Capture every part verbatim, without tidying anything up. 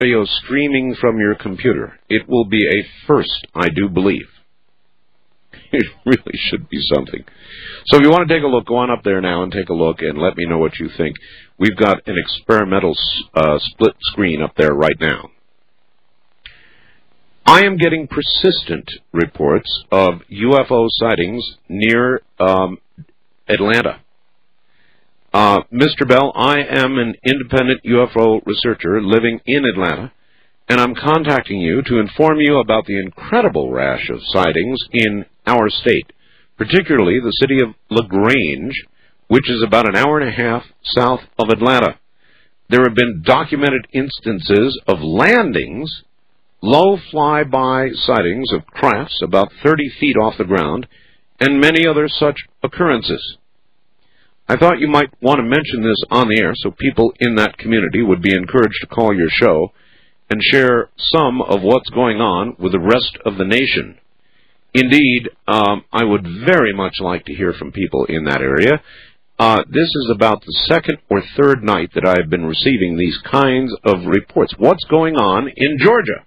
audio streaming from your computer. It will be a first, I do believe. It really should be something. So if you want to take a look, go on up there now and take a look and let me know what you think. We've got an experimental uh, split screen up there right now. I am getting persistent reports of U F O sightings near um, Atlanta. Uh, Mister Bell, I am an independent U F O researcher living in Atlanta, and I'm contacting you to inform you about the incredible rash of sightings in our state, particularly the city of LaGrange, which is about an hour and a half south of Atlanta. There have been documented instances of landings, low flyby sightings of crafts about thirty feet off the ground, and many other such occurrences. I thought you might want to mention this on the air so people in that community would be encouraged to call your show and share some of what's going on with the rest of the nation. Indeed, um, I would very much like to hear from people in that area. Uh, this is about the second or third night that I've been receiving these kinds of reports. What's going on in Georgia?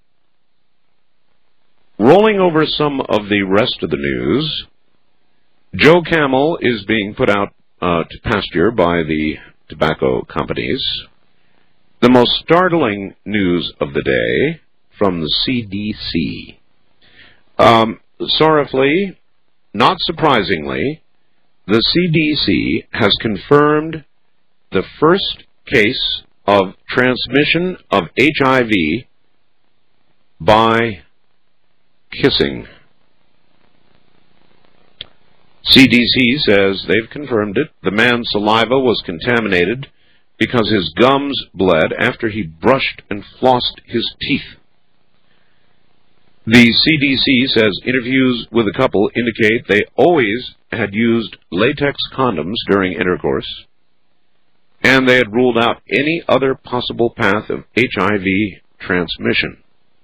Rolling over some of the rest of the news, Joe Camel is being put out uh, to pasture by the tobacco companies. The most startling news of the day from the C D C. Um, sorrowfully, not surprisingly, the C D C has confirmed the first case of transmission of H I V by kissing. C D C says they've confirmed it. The man's saliva was contaminated because his gums bled after he brushed and flossed his teeth. The C D C says interviews with the couple indicate they always had used latex condoms during intercourse, and they had ruled out any other possible path of H I V transmission.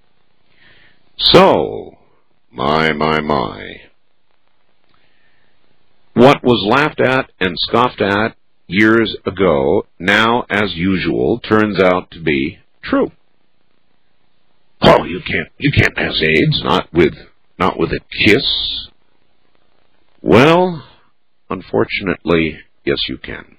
So, my, my, my. What was laughed at and scoffed at years ago, now, as usual, turns out to be true. Oh, you can't, you can't pass AIDS, not with, not with a kiss. Well, unfortunately, yes, you can.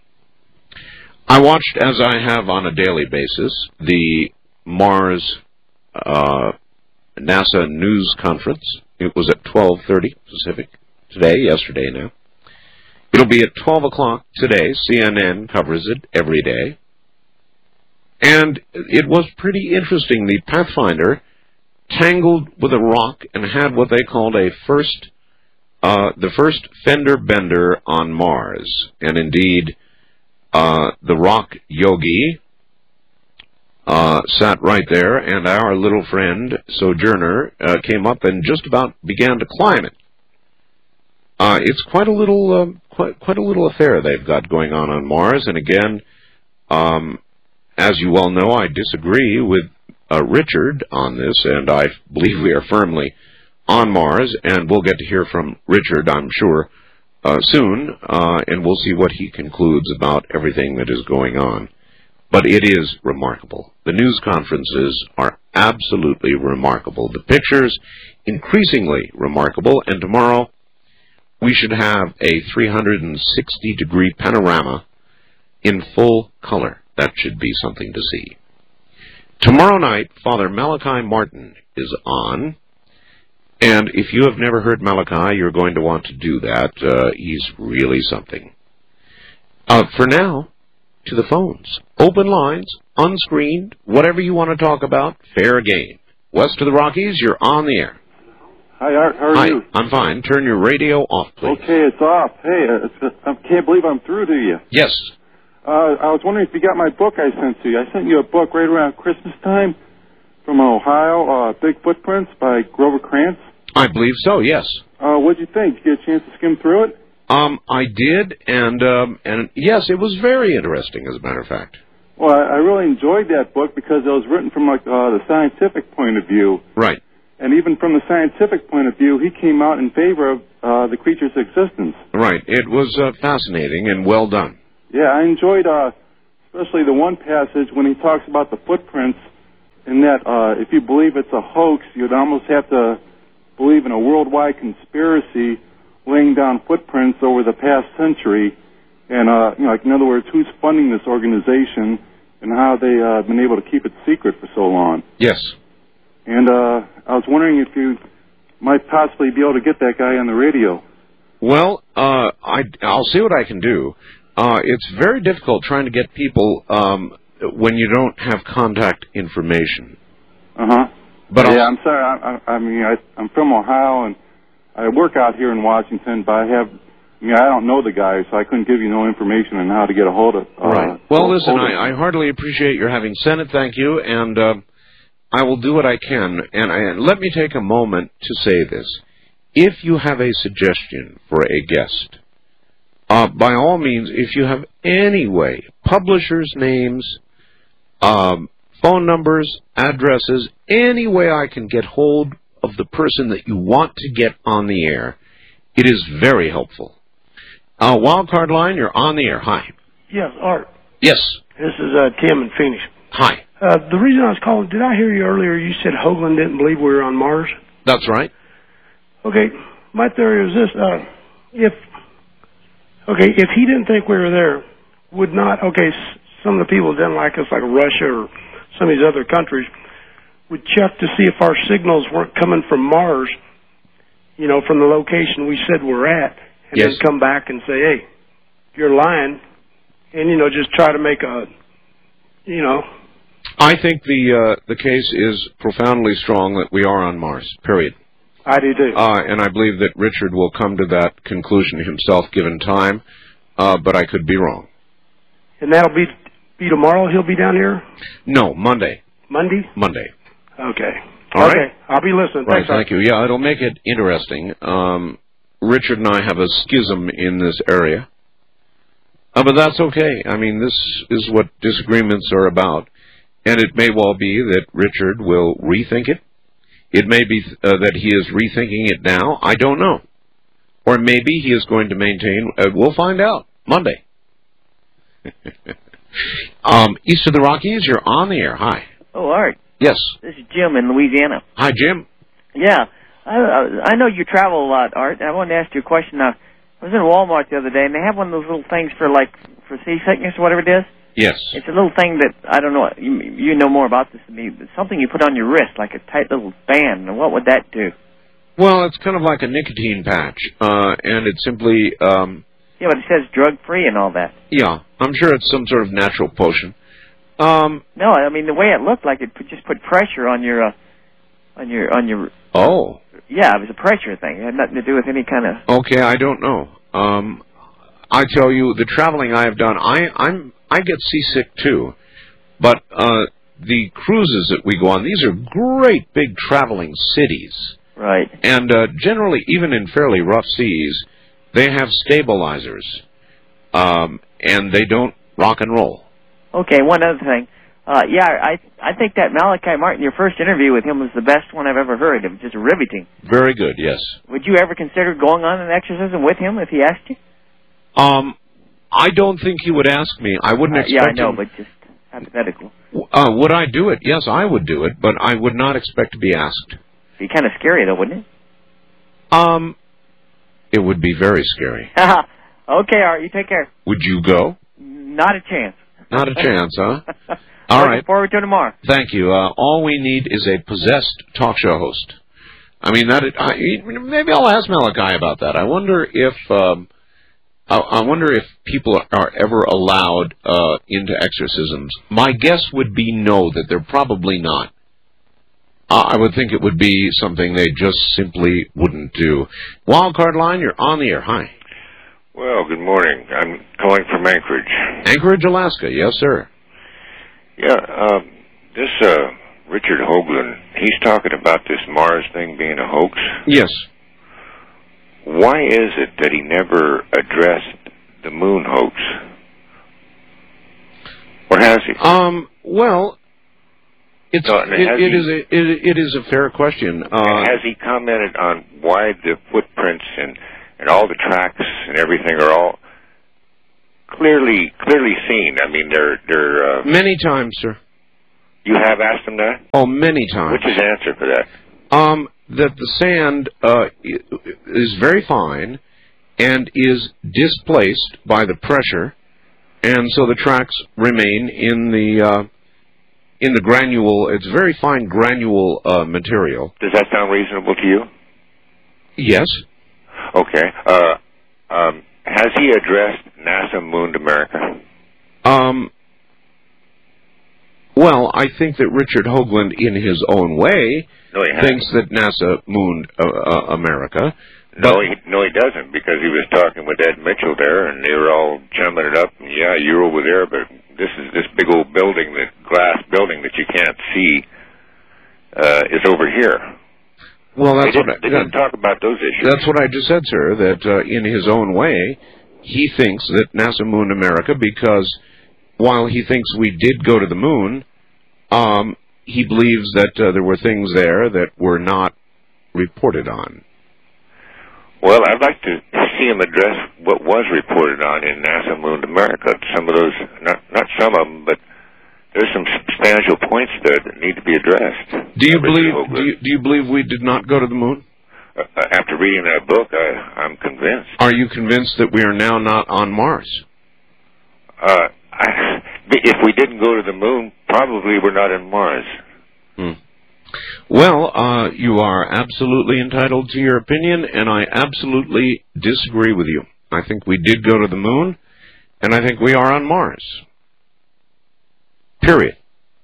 I watched, as I have on a daily basis, the Mars uh, NASA news conference. It was at twelve thirty Pacific today, yesterday now. It'll be at twelve o'clock today. C N N covers it every day. And it was pretty interesting. The Pathfinder tangled with a rock and had what they called a first, uh, the first fender bender on Mars. And indeed, uh, the rock yogi uh, sat right there, and our little friend Sojourner uh, came up and just about began to climb it. Uh, it's quite a little, uh, quite quite a little affair they've got going on on Mars. And again, um, as you well know, I disagree with uh, Richard on this, and I believe we are firmly on Mars. And we'll get to hear from Richard, I'm sure, uh, soon, uh, and we'll see what he concludes about everything that is going on. But it is remarkable. The news conferences are absolutely remarkable. The pictures, increasingly remarkable, and tomorrow we should have a three hundred sixty degree panorama in full color. That should be something to see. Tomorrow night, Father Malachi Martin is on, and if you have never heard Malachi, you're going to want to do that. Uh, he's really something. Uh, for now, to the phones. Open lines, unscreened, whatever you want to talk about, fair game. West of the Rockies, you're on the air. Hi, Art. How are Hi, you? I'm fine. Turn your radio off, please. Okay, it's off. Hey, it's, I can't believe I'm through to you. Yes. Uh, I was wondering if you got my book I sent to you. I sent you a book right around Christmas time from Ohio, uh, Big Footprints by Grover Krantz. I believe so, yes. Uh, what'd you think? Did you get a chance to skim through it? Um, I did, and um, and yes, it was very interesting, as a matter of fact. Well, I, I really enjoyed that book because it was written from like uh, the scientific point of view. Right. And even from the scientific point of view, he came out in favor of uh, the creature's existence. Right. It was uh, fascinating and well done. Yeah, I enjoyed uh, especially the one passage when he talks about the footprints in that uh, if you believe it's a hoax, you'd almost have to believe in a worldwide conspiracy laying down footprints over the past century. And, uh, you know, like, in other words, who's funding this organization and how they uh, been able to keep it secret for so long. Yes. And uh, I was wondering if you might possibly be able to get that guy on the radio. Well, uh, I, I'll see what I can do. Uh, it's very difficult trying to get people um, when you don't have contact information. Uh-huh. But yeah, I'll, I'm sorry. I, I, I mean, I, I'm from Ohio, and I work out here in Washington, but I have... I mean, I don't know the guy, so I couldn't give you no information on how to get a hold of. Uh, right. Well, listen, I, I, I heartily appreciate your having sent it. Thank you, and uh, I will do what I can. And, I, and let me take a moment to say this: if you have a suggestion for a guest, uh, by all means, if you have any way, publishers' names, um, phone numbers, addresses, any way I can get hold of the person that you want to get on the air, it is very helpful. Uh, Wildcard line, you're on the air. Hi. Yes, Art. Yes. This is uh, Tim in Phoenix. Hi. Uh, the reason I was calling, did I hear you earlier, you said Hoagland didn't believe we were on Mars? That's right. Okay, my theory is this. Uh, if, okay, if he didn't think we were there, would not, okay, some of the people that didn't like us, like Russia or some of these other countries, would check to see if our signals weren't coming from Mars, you know, from the location we said we're at. And yes. then come back and say, hey, you're lying, and, you know, just try to make a, you know. I think the uh, the case is profoundly strong that we are on Mars, period. I do, too. Uh, and I believe that Richard will come to that conclusion himself, given time, uh, but I could be wrong. And that'll be, be tomorrow he'll be down here? No, Monday. Monday? Monday. Okay. All okay. right. I'll be listening. Right, Thanks, thank you. Yeah, it'll make it interesting. Um, Richard and I have a schism in this area. Uh, but that's okay. I mean, this is what disagreements are about. And it may well be that Richard will rethink it. It may be uh, that he is rethinking it now. I don't know. Or maybe he is going to maintain. Uh, we'll find out Monday. um, East of the Rockies, you're on the air. Hi. Oh, Art. Yes. This is Jim in Louisiana. Hi, Jim. Yeah. I, I, I know you travel a lot, Art. I wanted to ask you a question. Now, I was in Walmart the other day, and they have one of those little things for, like, for seasickness or whatever it is. Yes. It's a little thing that, I don't know, you, you know more about this than me, but something you put on your wrist, like a tight little band. And what would that do? Well, it's kind of like a nicotine patch, uh, and it simply... Um, yeah, but it says drug-free and all that. Yeah, I'm sure it's some sort of natural potion. Um, no, I mean, the way it looked like it put, just put pressure on your... Uh, on your... on your. Oh. Yeah, it was a pressure thing. It had nothing to do with any kind of... Okay, I don't know. Um, I tell you, the traveling I have done, I I'm I get seasick too. But uh, the cruises that we go on, these are great big traveling cities. Right. And uh, generally, even in fairly rough seas, they have stabilizers. Um, and they don't rock and roll. Okay, one other thing. Uh, yeah, I I think that Malachi Martin, your first interview with him was the best one I've ever heard. It was just riveting. Very good, yes. Would you ever consider going on an exorcism with him if he asked you? Um, I don't think he would ask me. I wouldn't uh, expect Yeah, I know, him. but just hypothetical. Uh, would I do it? Yes, I would do it, but I would not expect to be asked. It'd be kind of scary, though, wouldn't it? Um, it would be very scary. Okay, Art, you take care. Would you go? Not a chance. Not a chance, huh? All Looking right. forward to tomorrow. Thank you. Uh, all we need is a possessed talk show host. I mean, that. It, I, maybe I'll ask Malachi about that. I wonder if um, I, I wonder if people are, are ever allowed uh, into exorcisms. My guess would be no, that they're probably not. Uh, I would think it would be something they just simply wouldn't do. Wildcard line, you're on the air. Hi. Well, good morning. I'm calling from Anchorage. Anchorage, Alaska. Yes, sir. Yeah, uh, this uh, Richard Hoagland, he's talking about this Mars thing being a hoax. Yes. Why is it that he never addressed the moon hoax? Or has he? Um. Well, it's No, it, has it he- is a it, it is a fair question. Uh, has he commented on why the footprints and, and all the tracks and everything are all clearly clearly seen? I mean, they're they're. Uh, many times, sir. You have asked him that? Oh, many times. What's his answer for that? Um, that the sand uh, is very fine and is displaced by the pressure, and so the tracks remain in the uh, in the granule. It's very fine granule uh, material. Does that sound reasonable to you? Yes. Okay. Uh, um, has he addressed NASA mooned America? Um. Well, I think that Richard Hoagland, in his own way, no, he thinks that NASA mooned uh, uh, America. No, he, no, he doesn't, because he was talking with Ed Mitchell there, and they were all chumming it up. And yeah, you're over there, but this is this big old building, that glass building that you can't see, uh, is over here. Well, that's they what didn't, I, they didn't talk about those issues. That's what I just said, sir. That uh, in his own way, he thinks that NASA mooned America because, while he thinks we did go to the moon, um, he believes that uh, there were things there that were not reported on. Well, I'd like to see him address what was reported on in NASA mooned America. Some of those, not not some of them, but there's some substantial points there that need to be addressed. Do you believe? Do you, do you believe we did not go to the moon? Uh, after reading that book, I, I'm convinced. Are you convinced that we are now not on Mars? Uh, I, if we didn't go to the moon, probably we're not in Mars. Hmm. Well, uh, you are absolutely entitled to your opinion, and I absolutely disagree with you. I think we did go to the moon, and I think we are on Mars. Period.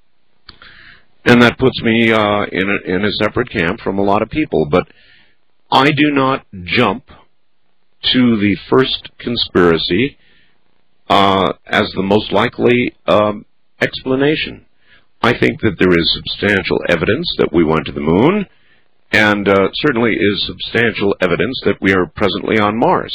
And that puts me uh, in, a, in a separate camp from a lot of people, but I do not jump to the first conspiracy uh, as the most likely um, explanation. I think that there is substantial evidence that we went to the moon, and uh, certainly is substantial evidence that we are presently on Mars.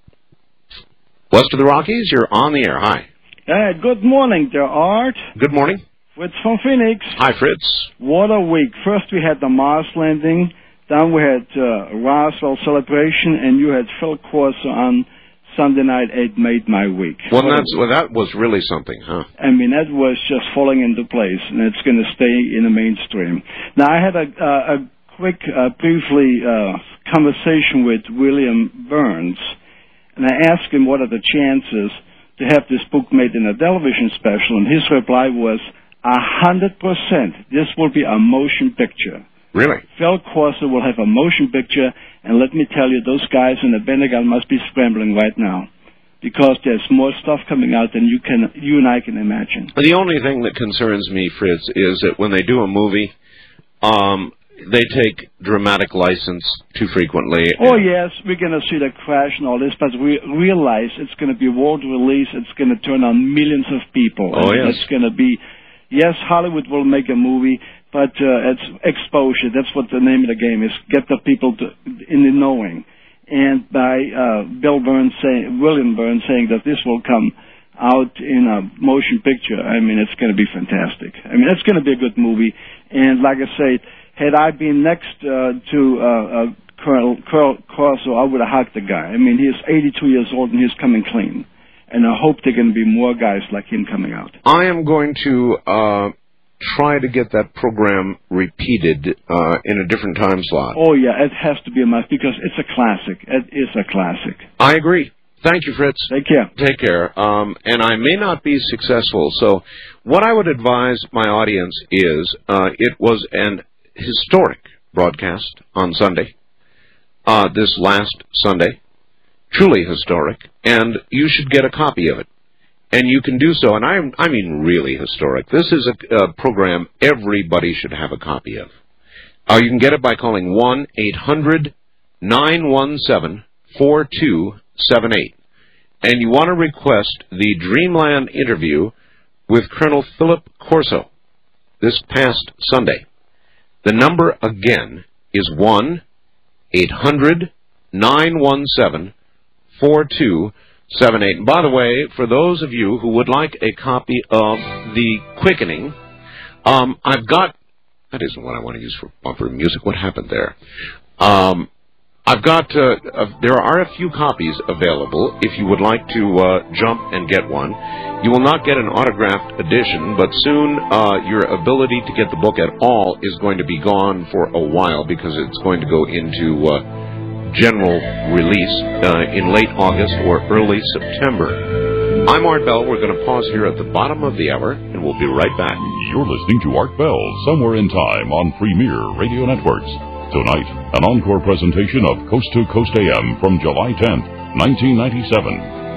West of the Rockies, you're on the air. Hi. Uh, good morning, dear Art. Good morning. Fritz from Phoenix. Hi, Fritz. What a week. First we had the Mars landing, then we had uh, Roswell celebration, and you had Phil Corso on Sunday night. It made my week. Well, that's, well, that was really something, huh? I mean, that was just falling into place, and it's going to stay in the mainstream. Now, I had a, uh, a quick, uh, briefly, uh, conversation with William Burns, and I asked him what are the chances to have this book made in a television special, and his reply was, a hundred percent, this will be a motion picture. Really? Phil Corso will have a motion picture, and let me tell you, those guys in the Pentagon must be scrambling right now, because there's more stuff coming out than you can, you and I can imagine. The only thing that concerns me, Fritz, is that when they do a movie, um, they take dramatic license too frequently. Oh, yes, we're going to see the crash and all this, but we realize it's going to be world release. It's going to turn on millions of people. Oh, yes. It's going to be, yes, Hollywood will make a movie, but uh, it's exposure. That's what the name of the game is. Get the people to, in the knowing. And by uh, Bill Burns saying, William Burns saying that this will come out in a motion picture, I mean, it's going to be fantastic. I mean, it's going to be a good movie. And like I say, had I been next uh, to uh, uh, Colonel Corso, I would have hugged the guy. I mean, he's eighty-two years old and he's coming clean. And I hope there are going to be more guys like him coming out. I am going to uh, try to get that program repeated uh, in a different time slot. Oh, yeah, it has to be a must because it's a classic. It is a classic. I agree. Thank you, Fritz. Take care. Take care. Um, and I may not be successful, so what I would advise my audience is uh, it was an historic broadcast on Sunday, uh, this last Sunday. Truly historic, and you should get a copy of it. And you can do so, and I, I mean really historic. This is a, a program everybody should have a copy of. Uh, you can get it by calling one eight hundred nine one seven four two seven eight. And you want to request the Dreamland interview with Colonel Philip Corso this past Sunday. The number again is one eight hundred nine one seven four two seven eight. And by the way, for those of you who would like a copy of The Quickening, um, I've got... That isn't what I want to use for bumper music. What happened there? Um, I've got, uh, uh, there are a few copies available if you would like to uh, jump and get one. You will not get an autographed edition, but soon uh, your ability to get the book at all is going to be gone for a while because it's going to go into uh, general release uh, in late August or early September. I'm Art Bell. We're going to pause here at the bottom of the hour, and we'll be right back. You're listening to Art Bell, Somewhere in Time on Premier Radio Networks. Tonight, an encore presentation of Coast to Coast A M from July tenth, nineteen ninety-seven.